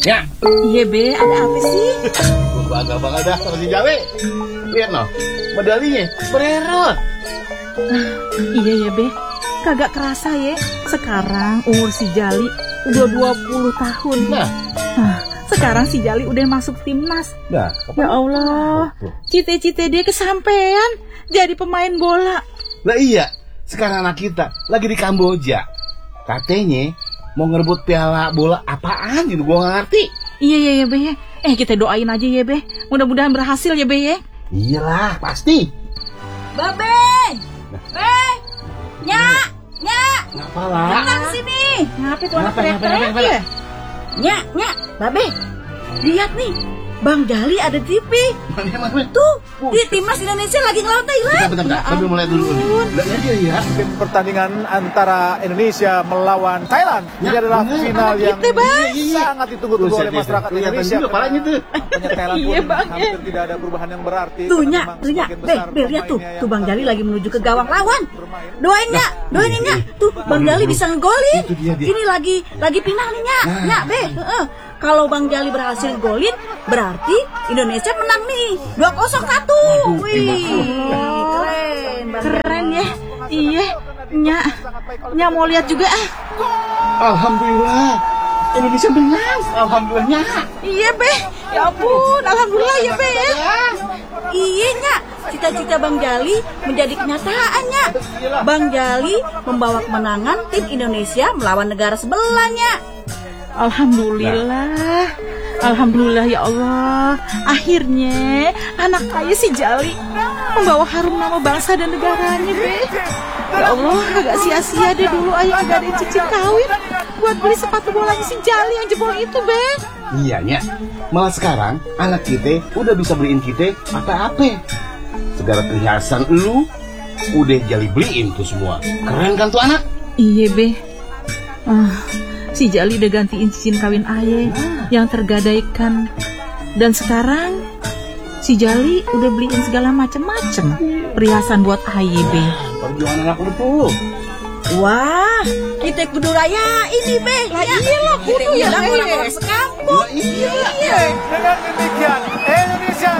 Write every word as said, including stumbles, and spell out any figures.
Ya. Iya be, ada apa sih? Bangga bangga dah sama si Jali. Lihat noh, medalinya bererot. Iya ya be, kagak kerasa ya. Sekarang umur si Jali udah dua puluh tahun. Nah, Nah, sekarang si Jali udah masuk timnas. nah. Ya Allah, cita-cita dia kesampean jadi pemain bola. Lah iya, sekarang anak kita lagi di Kamboja. Katanya mau ngerebut piala bola apaan gitu, gua nggak ngerti. Iya iya ya be, eh kita doain aja ya be, mudah-mudahan berhasil ya be ya. Iyalah, pasti. Babe, be, nyak, nyak, Ngapa lah? datang sini. Ngapa tuh anak Ngapa, ngapa, teriak-teriak ngapa, ya? Nyak, nyak, babe, lihat nih, Bang Jali ada di T V. Mana mana? Tuh, di timnas Indonesia lagi ngelawan Thailand. Bentar, bentar, bentar. Kami mulai dulu nih. Lihat aja ya. Mungkin pertandingan antara Indonesia melawan Thailand. Ini Ya, adalah bener. final yang Kita, Bang. sangat ditunggu-tunggu oleh masyarakat Kelihatan Indonesia. juga palanya tuh. Banyak Thailand Iya, pun Bang, hampir tidak ada perubahan yang berarti. Tuh, karena nyak, memang tuh, nyak, sebagian be, besar be, lihat tuh, pemainnya tuh Bang yang Jali lagi menuju ke gawang lawan. bermain. Doain nyak, doain nih, nyak. Tuh, Bang Jali bisa ngegolin. Itu dia, dia. Ini lagi, lagi final nih nyak, nyak, be. Heeh. Kalau Bang Jali berhasil golin, berarti Indonesia menang nih, dua kosong satu. Wih, keren, Bang Jali. Keren ya. Iya, nyak, nyak mau lihat juga ah. Alhamdulillah, Indonesia menang. Alhamdulillahnya. Iya be, ya ampun, alhamdulillah ya be ya. Iya nyak, cita-cita Bang Jali menjadi kenyataan nyak. Bang Jali membawa kemenangan tim Indonesia melawan negara sebelahnya. Alhamdulillah, alhamdulillah ya Allah. Akhirnya anak kaya si Jali membawa harum nama bangsa dan negaranya be. Ya Allah, agak sia-sia deh dulu ayah agak ada cicit kawin buat beli sepatu bolanya si Jali yang jebol itu be. Iya, Nya. Malah sekarang anak kita udah bisa beliin kita apa-apa. Segala perhiasan lu udah Jali beliin tuh semua. Keren kan tuh anak? Iya be. Ah, si Jali udah gantiin cincin kawin ayah yang tergadaikan. Dan sekarang si Jali udah beliin segala macem-macem perhiasan buat ayah be. Perjuangan anak lu tuh. Wah, kita kudu raya ini be. Lah iya lah, kudu ya orang-orang sekampung. Iya. Iya. Dengan demikian, Indonesia